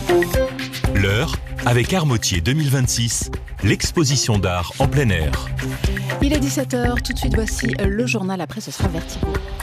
L'heure, avec Armotier 2026, l'exposition d'art en plein air. Il est 17h, tout de suite voici le journal, après ce sera Vertigo.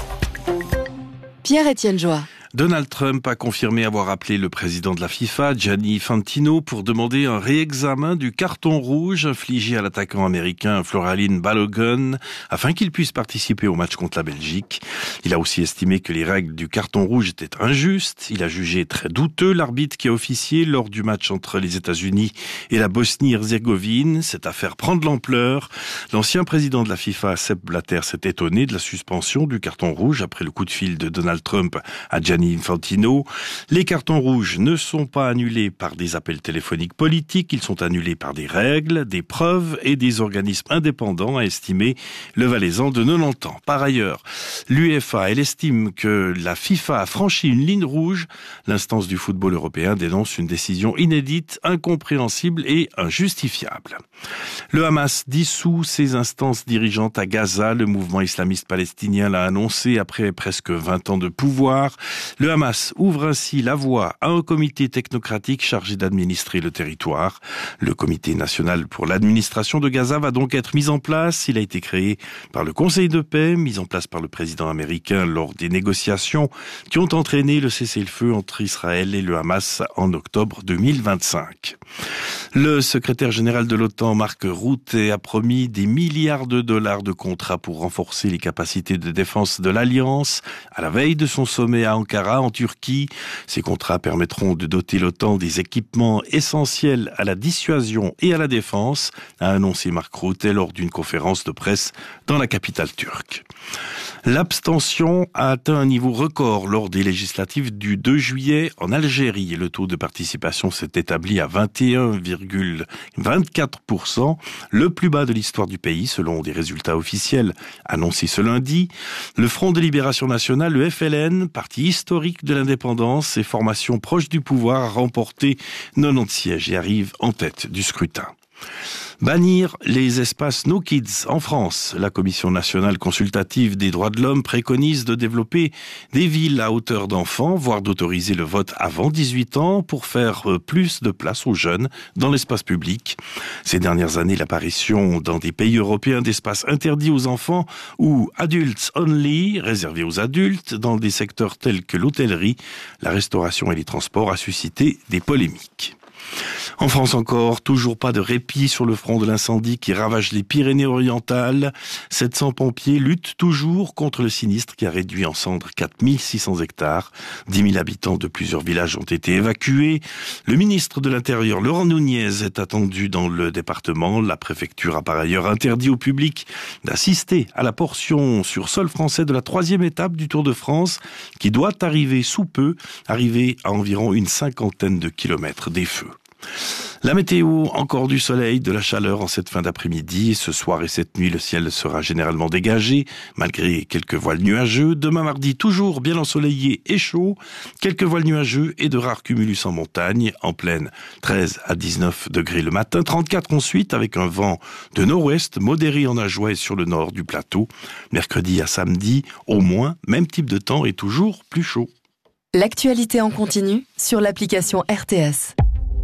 Pierre-Étienne Joie. Donald Trump a confirmé avoir appelé le président de la FIFA, Gianni Infantino, pour demander un réexamen du carton rouge infligé à l'attaquant américain Florian Balogun afin qu'il puisse participer au match contre la Belgique. Il a aussi estimé que les règles du carton rouge étaient injustes. Il a jugé très douteux l'arbitre qui a officié lors du match entre les États-Unis et la Bosnie-Herzégovine. Cette affaire prend de l'ampleur. L'ancien président de la FIFA, Sepp Blatter, s'est étonné de la suspension du carton rouge après le coup de fil de Donald Trump à Gianni Infantino. Les cartons rouges ne sont pas annulés par des appels téléphoniques politiques, ils sont annulés par des règles, des preuves et des organismes indépendants, a estimé le Valaisan de 90 ans. Par ailleurs, l'UEFA, elle estime que la FIFA a franchi une ligne rouge. L'instance du football européen dénonce une décision inédite, incompréhensible et injustifiable. Le Hamas dissout ses instances dirigeantes à Gaza. Le mouvement islamiste palestinien l'a annoncé après presque 20 ans de pouvoir. Le Hamas ouvre ainsi la voie à un comité technocratique chargé d'administrer le territoire. Le comité national pour l'administration de Gaza va donc être mis en place. Il a été créé par le Conseil de paix, mis en place par le président américain lors des négociations qui ont entraîné le cessez-le-feu entre Israël et le Hamas en octobre 2025. Le secrétaire général de l'OTAN, Mark Rutte, a promis des milliards de dollars de contrats pour renforcer les capacités de défense de l'Alliance. À la veille de son sommet à Ankara, en Turquie, ces contrats permettront de doter l'OTAN des équipements essentiels à la dissuasion et à la défense, a annoncé Mark Rutte lors d'une conférence de presse dans la capitale turque. L'abstention a atteint un niveau record lors des législatives du 2 juillet en Algérie. Le taux de participation s'est établi à 21,24%, le plus bas de l'histoire du pays selon des résultats officiels annoncés ce lundi. Le Front de Libération Nationale, le FLN, parti historique de l'indépendance et formation proche du pouvoir, a remporté 90 sièges et arrive en tête du scrutin. Bannir les espaces No Kids en France. La Commission nationale consultative des droits de l'homme préconise de développer des villes à hauteur d'enfants, voire d'autoriser le vote avant 18 ans pour faire plus de place aux jeunes dans l'espace public. Ces dernières années, l'apparition dans des pays européens d'espaces interdits aux enfants ou adults only, réservés aux adultes, dans des secteurs tels que l'hôtellerie, la restauration et les transports a suscité des polémiques. En France encore, toujours pas de répit sur le front de l'incendie qui ravage les Pyrénées-Orientales. 700 pompiers luttent toujours contre le sinistre qui a réduit en cendres 4600 hectares. 10 000 habitants de plusieurs villages ont été évacués. Le ministre de l'Intérieur, Laurent Nunez, est attendu dans le département. La préfecture a par ailleurs interdit au public d'assister à la portion sur sol français de la 3e étape du Tour de France qui doit arriver sous peu, arriver à environ une 50aine de kilomètres des feux. La météo, encore du soleil, de la chaleur en cette fin d'après-midi. Ce soir et cette nuit, le ciel sera généralement dégagé, malgré quelques voiles nuageux. Demain mardi, toujours bien ensoleillé et chaud. Quelques voiles nuageux et de rares cumulus en montagne. En plaine, 13 à 19 degrés le matin, 34 ensuite, avec un vent de nord-ouest modéré en Ajoie et sur le nord du plateau. Mercredi à samedi, au moins, même type de temps et toujours plus chaud. L'actualité en continu sur l'application RTS.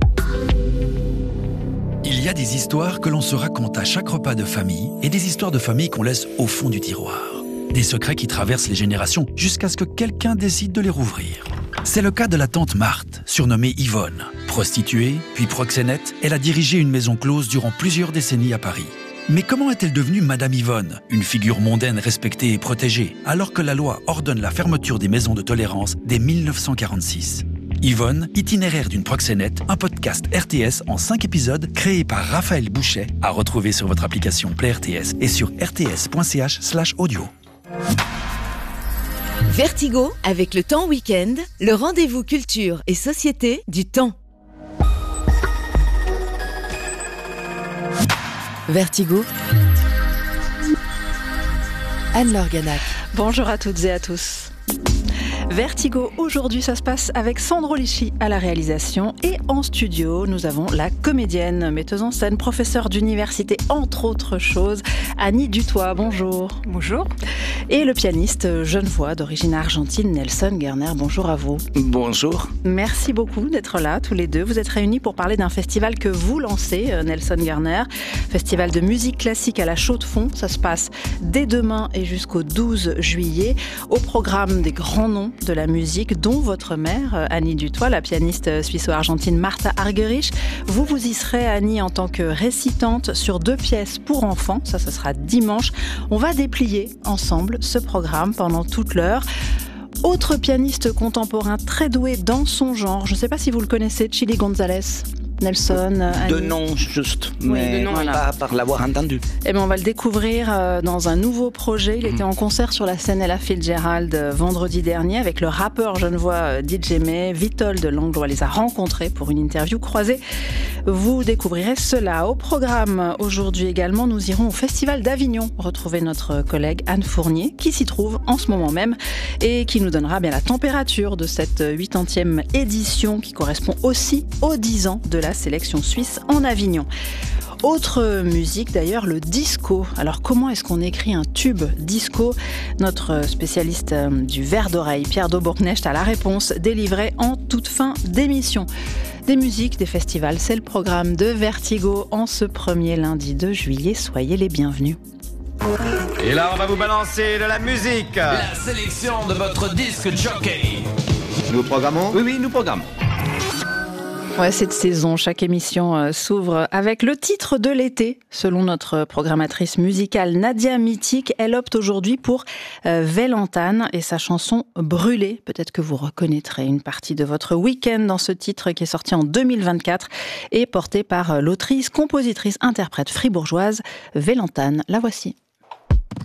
Il y a des histoires que l'on se raconte à chaque repas de famille et des histoires de famille qu'on laisse au fond du tiroir. Des secrets qui traversent les générations jusqu'à ce que quelqu'un décide de les rouvrir. C'est le cas de la tante Marthe, surnommée Yvonne. Prostituée, puis proxénète, elle a dirigé une maison close durant plusieurs décennies à Paris. Mais comment est-elle devenue Madame Yvonne, une figure mondaine respectée et protégée, alors que la loi ordonne la fermeture des maisons de tolérance dès 1946 ? Yvonne, itinéraire d'une proxénète, un podcast RTS en 5 épisodes créé par Raphaël Bouchet, à retrouver sur votre application Play RTS et sur rts.ch/audio. Vertigo avec le Temps Week-end, le rendez-vous culture et société du Temps. Vertigo, Anne-Laure Ganac. Bonjour à toutes et à tous. Vertigo, aujourd'hui ça se passe avec Sandro Lisci à la réalisation et en studio nous avons la comédienne, metteuse en scène, professeure d'université entre autres choses, Annie Dutoit, bonjour. Bonjour. Et le pianiste genevois d'origine argentine Nelson Gerner, bonjour à vous. Bonjour. Merci beaucoup d'être là tous les deux. Vous êtes réunis pour parler d'un festival que vous lancez, Nelson Gerner, festival de musique classique à la Chaux-de-Fonds. Ça se passe dès demain et jusqu'au 12 juillet. Au programme des grands noms de la musique, dont votre mère, Annie Dutoit, la pianiste suisse-argentine Martha Argerich. Vous y serez, Annie, en tant que récitante sur 2 pièces pour enfants. Ça sera dimanche. On va déplier ensemble ce programme pendant toute l'heure. Autre pianiste contemporain très doué dans son genre, je ne sais pas si vous le connaissez, Chili González. Nelson, Annie. De nom juste, oui, mais voilà. Pas par l'avoir entendu. Eh bien, on va le découvrir dans un nouveau projet. Il était en concert sur la scène Ella Fitzgerald vendredi dernier avec le rappeur genevois DJ May. Witold Langlois les a rencontrés pour une interview croisée. Vous découvrirez cela. Au programme aujourd'hui également, nous irons au Festival d'Avignon retrouver notre collègue Anne Fournier qui s'y trouve en ce moment même et qui nous donnera bien la température de cette 80e édition qui correspond aussi aux 10 ans de la sélection suisse en Avignon. Autre musique d'ailleurs, le disco. Alors comment est-ce qu'on écrit un tube disco ? Notre spécialiste du verre d'oreille, Pierre Daubourknecht, a la réponse délivrée en toute fin d'émission. Des musiques, des festivals, c'est le programme de Vertigo en ce premier lundi de juillet. Soyez les bienvenus. Et là, on va vous balancer de la musique. La sélection de votre disque jockey. Nous programmons ? Oui, nous programmons. Ouais, cette saison, chaque émission s'ouvre avec le titre de l'été. Selon notre programmatrice musicale Nadia Mythique, elle opte aujourd'hui pour Velantane et sa chanson Brûlée. Peut-être que vous reconnaîtrez une partie de votre week-end dans ce titre qui est sorti en 2024 et porté par l'autrice, compositrice, interprète fribourgeoise Velantane. La voici.